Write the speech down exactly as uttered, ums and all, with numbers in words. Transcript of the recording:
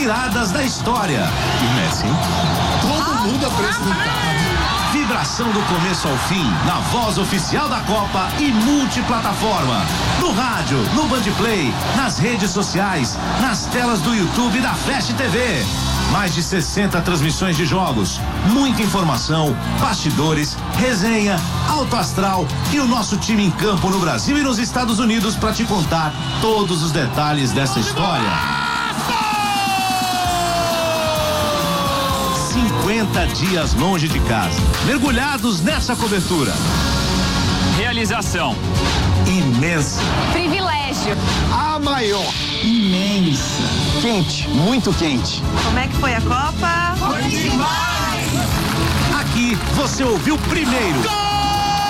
viradas da história. E Messi, hein? Todo mundo apresentado. Vibração do começo ao fim, na voz oficial da Copa e multiplataforma. No rádio, no Bandplay, nas redes sociais, nas telas do YouTube e da Fast T V. Mais de sessenta transmissões de jogos, muita informação, bastidores, resenha, alto astral e o nosso time em campo no Brasil e nos Estados Unidos para te contar todos os detalhes dessa história. cinquenta dias longe de casa, mergulhados nessa cobertura. Realização imensa. Privilégio. A maior. Imensa. Quente, muito quente. Como é que foi a Copa? Foi demais! Aqui você ouviu primeiro. Gol!